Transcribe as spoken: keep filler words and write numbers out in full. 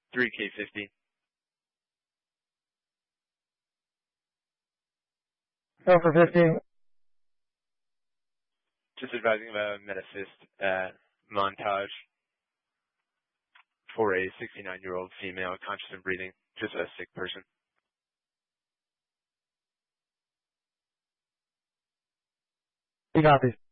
three K fifty. Go for fifty. Just advising about a Metassist at Montage for a sixty-nine-year-old female, conscious and breathing, just a sick person. He copies.